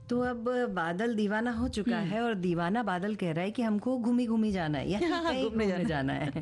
तो अब बादल दीवाना हो चुका है और दीवाना बादल कह रहा है कि हमको घूमी घूमी जाना है या कहीं घूमने जाना है।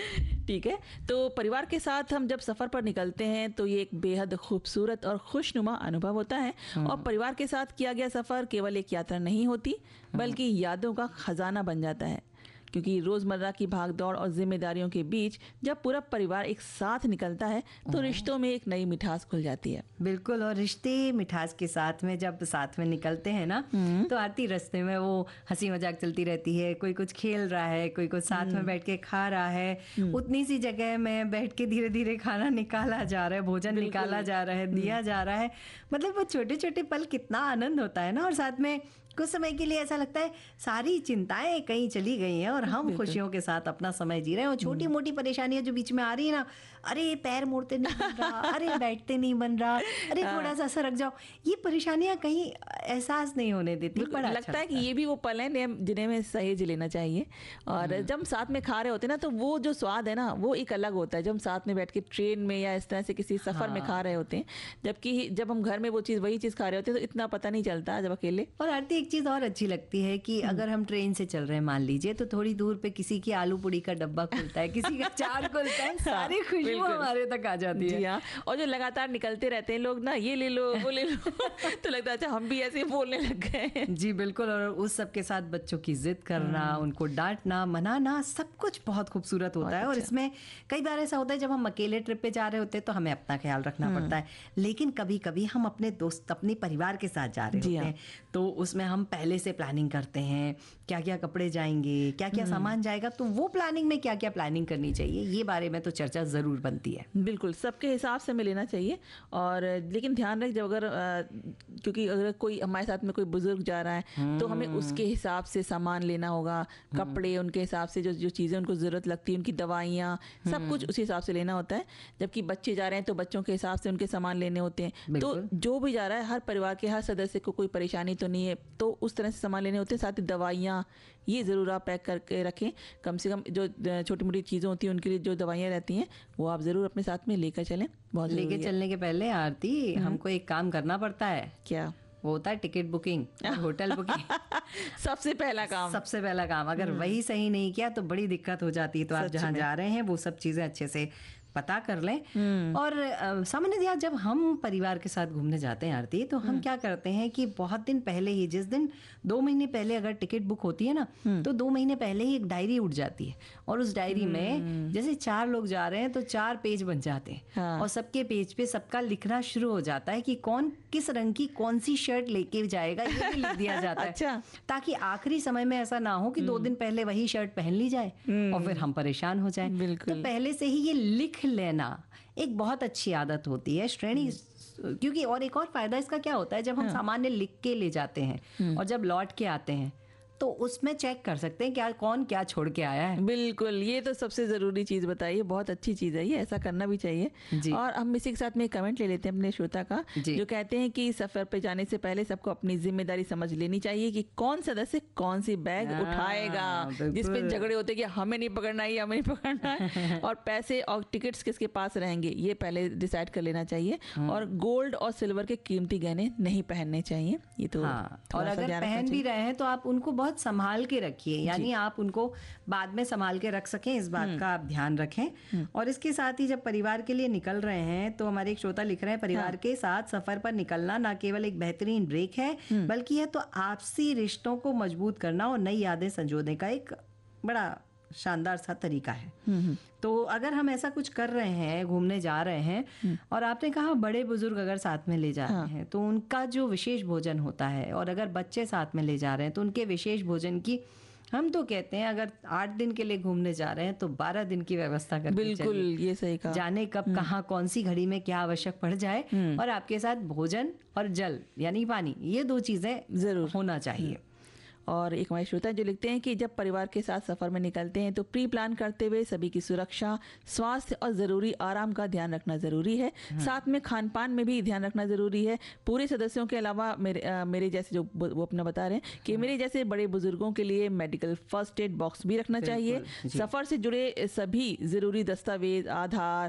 ठीक है, तो परिवार के साथ हम जब सफर पर निकलते हैं तो ये एक बेहद खूबसूरत और खुशनुमा अनुभव होता है। और परिवार के साथ किया गया सफर केवल एक यात्रा नहीं होती बल्कि यादों का खजाना बन जाता है, क्योंकि रोजमर्रा की भागदौड़ और जिम्मेदारियों के बीच जब पूरा परिवार एक साथ निकलता है तो रिश्तों में एक नई मिठास खुल जाती है। बिल्कुल, और रिश्ते मिठास के साथ में जब साथ में निकलते हैं ना तो आती रास्ते में वो हंसी मजाक चलती रहती है, कोई कुछ खेल रहा है, कोई कुछ साथ में बैठ के खा रहा है, उतनी सी जगह में बैठ के धीरे धीरे खाना निकाला जा रहा है, भोजन निकाला जा रहा है, दिया जा रहा है। मतलब वो छोटे छोटे पल कितना आनंद होता है ना। और साथ में कुछ समय के लिए ऐसा लगता है सारी चिंताएं कहीं चली गई हैं और हम खुशियों के साथ अपना समय जी रहे हैं। और छोटी मोटी परेशानियां जो बीच में आ रही है ना, अरे पैर मोड़ते नहीं बन रहा, अरे बैठते नहीं बन रहा, अरे थोड़ा सा सरक जाओ, ये परेशानियां कहीं एहसास नहीं होने देती। बड़ा लगता है कि ये भी वो पल है जिन्हें हमें सहेज लेना चाहिए। और जब साथ में खा रहे होते हैं ना तो वो जो स्वाद है ना वो एक अलग होता है जब हम साथ में बैठ के ट्रेन में या इस तरह से किसी सफर में खा रहे होते हैं, जबकि जब हम घर में वही चीज खा रहे होते हैं तो इतना पता नहीं चलता जब अकेले। और आरती एक चीज और अच्छी लगती है कि अगर हम ट्रेन से चल रहे हैं मान लीजिए, तो थोड़ी दूर पे किसी की आलू पूड़ी का डब्बा खुलता है, किसी का चाट खुलता है, सारी खुशबू हमारे तक आ जाती है। हाँ, और जो लगातार निकलते रहते हैं लोग ना, ये ले लो वो ले लो तो लगता है अच्छा हम भी ऐसे बोलने लग गए। जी बिल्कुल, और उस सब के साथ बच्चों की जिद करना, उनको डांटना, मनाना, सब कुछ बहुत खूबसूरत होता है। और इसमें कई बार ऐसा होता है जब हम अकेले ट्रिप पे जा रहे होते हैं तो हमें अपना ख्याल रखना पड़ता है, लेकिन कभी कभी हम अपने दोस्त, अपने परिवार के साथ जा रहे होते हैं तो उसमें हम पहले से प्लानिंग करते हैं, क्या क्या कपड़े जाएंगे, क्या क्या सामान जाएगा, तो वो प्लानिंग में क्या क्या प्लानिंग करनी चाहिए, ये बारे में तो चर्चा जरूर बनती है। बिल्कुल, सबके हिसाब से हमें लेना चाहिए। और लेकिन ध्यान रख, जब क्योंकि अगर कोई हमारे साथ में कोई बुजुर्ग जा रहा है तो हमें उसके हिसाब से सामान लेना होगा, कपड़े उनके हिसाब से, जो चीज़ें उनको ज़रूरत लगती है, उनकी दवाइयाँ, सब कुछ उसी हिसाब से लेना होता है। जबकि बच्चे जा रहे हैं तो बच्चों के हिसाब से उनके सामान लेने होते हैं। तो जो भी जा रहा है हर परिवार के हर सदस्य को कोई परेशानी तो नहीं है, तो उस तरह से सामान लेने होते हैं। साथ ही दवाइयाँ ये ज़रूर आप पैक करके रखें, कम से कम जो छोटी मोटी चीज़ें होती हैं उनके लिए जो दवाइयाँ रहती हैं वो आप ज़रूर अपने साथ में लेकर चलें। बहुत लेके चलने के पहले आरती हमको एक काम करना पड़ता है। क्या? वो होता है टिकट बुकिंग और होटल बुकिंग। सबसे पहला काम। अगर वही सही नहीं किया तो बड़ी दिक्कत हो जाती है। तो आप जहाँ जा रहे हैं वो सब चीजें अच्छे से पता कर लें। और सामान्यतः जब हम परिवार के साथ घूमने जाते हैं आरती, तो हम क्या करते हैं कि बहुत दिन पहले ही, जिस दिन 2 महीने पहले अगर टिकट बुक होती है ना, तो 2 महीने पहले ही एक डायरी उठ जाती है। और उस डायरी में जैसे 4 लोग जा रहे हैं तो 4 पेज बन जाते हैं। हाँ। और सबके पेज पे सबका लिखना शुरू हो जाता है कि कौन किस रंग की कौन सी शर्ट लेके जाएगा, ये भी लिख दिया जाता है। अच्छा। ताकि आखिरी समय में ऐसा ना हो कि 2 दिन पहले वही शर्ट पहन ली जाए और फिर हम परेशान हो जाए। तो पहले से ही ये लिख लेना एक बहुत अच्छी आदत होती है श्रेणी। क्योंकि और एक और फायदा इसका क्या होता है, जब हम सामान्य लिख के ले जाते हैं और जब लौट के आते हैं तो उसमें चेक कर सकते हैं क्या कौन क्या छोड़ के आया है। बिल्कुल, ये तो सबसे ज़रूरी चीज़ बताइए, बहुत अच्छी चीज़ है ये, ऐसा करना भी चाहिए। और हम इसी के साथ में कमेंट ले लेते हैं अपने श्रोता का, जो कहते हैं कि सफ़र पे जाने से पहले सबको अपनी जिम्मेदारी समझ लेनी चाहिए कि कौन सदस्य कौन सी बैग उठाएगा, जिसपे झगड़े होते हैं कि हमें नहीं पकड़ना है, हमें नहीं पकड़ना है, और पैसे और टिकट्स किसके पास रहेंगे ये पहले डिसाइड कर लेना चाहिए। और गोल्ड और सिल्वर के कीमती गहने नहीं पहनने चाहिए, ये तो। और अगर पहन भी रहे हैं तो आप उनको बहुत संभाल के रखिए, यानी आप उनको बाद में संभाल के रख सकें, इस बात का आप ध्यान रखें। और इसके साथ ही जब परिवार के लिए निकल रहे हैं तो हमारे एक श्रोता लिख रहे हैं, परिवार के साथ सफर पर निकलना न केवल एक बेहतरीन ब्रेक है बल्कि यह तो आपसी रिश्तों को मजबूत करना और नई यादें संजोने का एक बड़ा शानदार सा तरीका है। तो अगर हम ऐसा कुछ कर रहे हैं, घूमने जा रहे हैं, और आपने कहा बड़े बुजुर्ग अगर साथ में ले जा रहे हैं तो उनका जो विशेष भोजन होता है, और अगर बच्चे साथ में ले जा रहे हैं तो उनके विशेष भोजन की, हम तो कहते हैं अगर 8 दिन के लिए घूमने जा रहे हैं तो 12 दिन की व्यवस्था करके बिल्कुल, ये सही कहा। जाने कब कहाँ कौन सी घड़ी में क्या आवश्यक पड़ जाए, और आपके साथ भोजन और जल यानी पानी, ये 2 चीजें जरूर होना चाहिए। और एक हमारे श्रोता जो लिखते हैं कि जब परिवार के साथ सफ़र में निकलते हैं तो प्री प्लान करते हुए सभी की सुरक्षा, स्वास्थ्य और ज़रूरी आराम का ध्यान रखना ज़रूरी है। साथ में खान पान में भी ध्यान रखना ज़रूरी है। पूरे सदस्यों के अलावा मेरे जैसे जो वो अपना बता रहे हैं कि मेरे जैसे बड़े बुजुर्गों के लिए मेडिकल फर्स्ट एड बॉक्स भी रखना चाहिए। सफ़र से जुड़े सभी ज़रूरी दस्तावेज, आधार,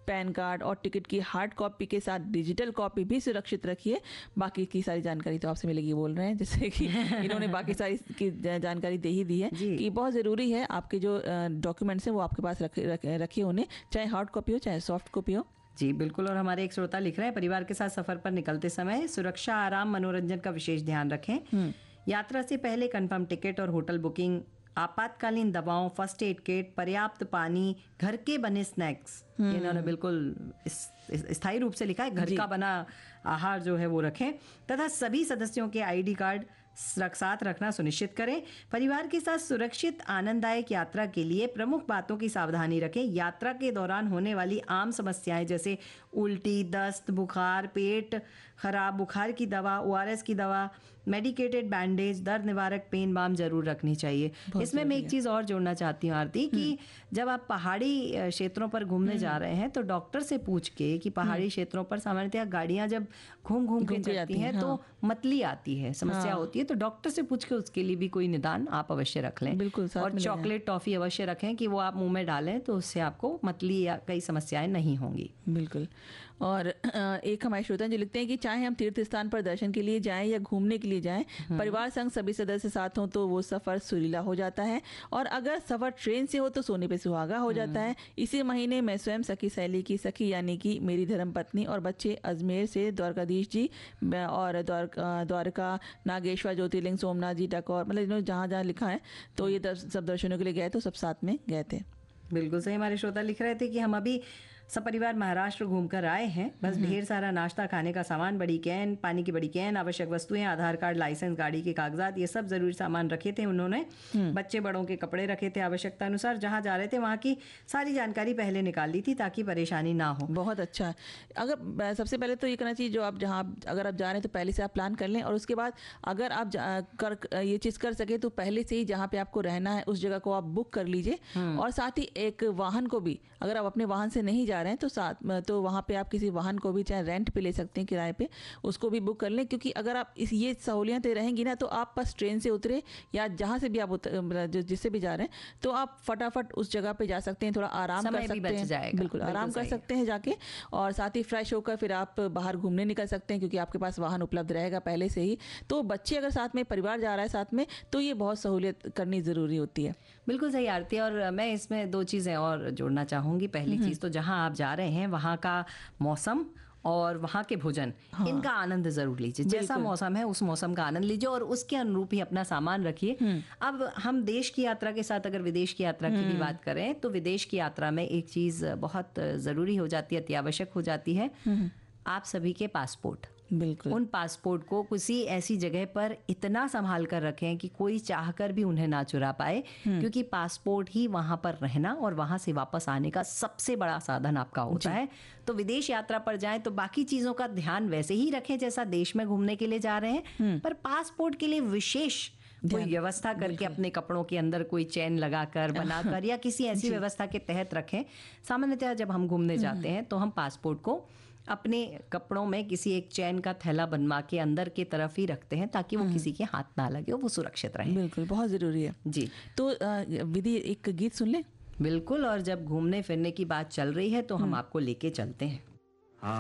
पैन कार्ड और टिकट की हार्ड कॉपी के साथ डिजिटल कॉपी भी सुरक्षित रखिए। बाकी की सारी जानकारी तो आपसे मिलेगी बोल रहे हैं, जैसे कि इन्होंने बाकी सारी की जानकारी दे ही दी है कि बहुत ज़रूरी है आपके जो डॉक्यूमेंट्स हैं वो आपके पास रखिए उन्हें, चाहे हार्ड कॉपी हो चाहे सॉफ्ट कॉपी हो। जी बिल्कुल। और हमारे एक श्रोता लिख रहे हैं, परिवार के साथ सफर पर निकलते समय सुरक्षा, आराम, मनोरंजन का विशेष ध्यान रखें। यात्रा से पहले कंफर्म टिकट और होटल बुकिंग, आपातकालीन दवाओं, फर्स्ट एड किट, पर्याप्त पानी, घर के बने स्नैक्स, इन्होंने बिल्कुल स्थायी रूप से लिखा है, घर का बना आहार जो है वो रखें, तथा सभी सदस्यों के आईडी कार्ड साथ रखना सुनिश्चित करें। परिवार के साथ सुरक्षित आनंददायक यात्रा के लिए प्रमुख बातों की सावधानी रखें। यात्रा के दौरान होने वाली आम समस्याएं जैसे उल्टी, दस्त, बुखार, पेट खराब, बुखार की दवा, ORS की दवा, मेडिकेटेड बैंडेज, दर्द निवारक पेन बाम जरूर रखनी चाहिए। इसमें मैं एक चीज़ और जोड़ना चाहती हूँ आरती, कि जब आप पहाड़ी क्षेत्रों पर घूमने जा रहे हैं तो डॉक्टर से पूछ के कि पहाड़ी क्षेत्रों पर सामान्यतः गाड़ियाँ जब घूम घूम के चलती हैं तो मतली आती है, समस्या होती है, तो डॉक्टर से पूछ के उसके लिए भी कोई निदान आप अवश्य रख लें। बिल्कुल। और चॉकलेट टॉफी अवश्य रखें कि वो आप मुंह में डालें तो उससे आपको मतली या कई समस्याएं नहीं होंगी। बिल्कुल। और एक हमारे श्रोता जो लिखते हैं कि चाहे हम तीर्थ स्थान पर दर्शन के लिए जाएं या घूमने के लिए जाएं, परिवार संग सभी सदस्य साथ हों तो वो सफ़र सुरीला हो जाता है, और अगर सफ़र ट्रेन से हो तो सोने पे सुहागा हो जाता है। इसी महीने मैं स्वयं सखी सहेली की सखी यानी कि मेरी धर्मपत्नी और बच्चे अजमेर से द्वारकाधीश जी और द्वारका, नागेश्वर, ज्योतिर्लिंग, सोमनाथ जी, डकौर, मतलब इन्होंने जहाँ जहाँ लिखा है तो ये सब दर्शनों के लिए गए, तो सब साथ में गए थे। बिल्कुल सही। हमारे श्रोता लिख रहे थे कि हम अभी सपरिवार महाराष्ट्र घूमकर आए हैं, बस ढेर सारा नाश्ता, खाने का सामान, बड़ी कैन, पानी की बड़ी कैन, आवश्यक वस्तुएं, आधार कार्ड, लाइसेंस, गाड़ी के कागजात, ये सब जरूरी सामान रखे थे उन्होंने। बच्चे बड़ों के कपड़े रखे थे आवश्यकता अनुसार। जहाँ जा रहे थे वहाँ की सारी जानकारी पहले निकाल ली थी ताकि परेशानी ना हो। बहुत अच्छा। अगर सबसे पहले तो ये करना चाहिए, जो आप जहाँ अगर आप जा रहे हैं तो पहले से आप प्लान कर लें, और उसके बाद अगर आप ये चीज़ कर सके तो पहले से ही जहाँ पे आपको रहना है उस जगह को आप बुक कर लीजिए। और साथ ही एक वाहन को भी, अगर आप अपने वाहन से नहीं जा रहे हैं तो तो वहाँ पे आप किसी वाहन को भी चाहे रेंट पे ले सकते हैं, किराए पे, उसको भी बुक कर लें। क्योंकि अगर आप ये सहूलियतें रहेंगी ना तो आप बस ट्रेन से उतरे या जहाँ से भी आप जिससे भी जा रहे हैं तो आप फटाफट उस जगह पे जा सकते हैं, थोड़ा आराम कर सकते हैं। बिल्कुल आराम कर सकते हैं जाके, और साथ ही फ्रेश होकर फिर आप बाहर घूमने निकल सकते हैं क्योंकि आपके पास वाहन उपलब्ध रहेगा पहले से ही। तो बच्चे अगर साथ में, परिवार जा रहा है साथ में, तो ये बहुत सहूलियत करनी ज़रूरी होती है। बिल्कुल सही आरती। और मैं इसमें दो चीज़ें और जोड़ना चाहूँगी। पहली चीज़ तो जहाँ आप जा रहे हैं वहाँ का मौसम और वहाँ के भोजन, इनका आनंद जरूर लीजिए। जैसा मौसम है उस मौसम का आनंद लीजिए और उसके अनुरूप ही अपना सामान रखिए। अब हम देश की यात्रा के साथ अगर विदेश की यात्रा की भी बात करें तो विदेश की यात्रा में एक चीज़ बहुत ज़रूरी हो जाती है, अति आवश्यक हो जाती है, आप सभी के पासपोर्ट। बिल्कुल। उन पासपोर्ट को किसी ऐसी जगह पर इतना संभाल कर रखें कि कोई चाहकर भी उन्हें ना चुरा पाए, क्योंकि पासपोर्ट ही वहां पर रहना और वहां से वापस आने का सबसे बड़ा साधन आपका होता है। तो विदेश यात्रा पर जाएं तो बाकी चीजों का ध्यान वैसे ही रखें जैसा देश में घूमने के लिए जा रहे हैं, पर पासपोर्ट के लिए विशेष कोई व्यवस्था करके अपने कपड़ों के अंदर कोई चेन लगाकर, बनाकर या किसी ऐसी व्यवस्था के तहत रखें। सामान्यतः जब हम घूमने जाते हैं तो हम पासपोर्ट को अपने कपड़ों में किसी एक चैन का थैला बनवा के अंदर की तरफ ही रखते हैं ताकि वो किसी के हाथ ना लगे, वो सुरक्षित रहे। बिल्कुल, बहुत ज़रूरी है जी। तो विधि एक गीत सुन लें। बिल्कुल। और जब घूमने फिरने की बात चल रही है तो हम आपको लेके चलते हैं।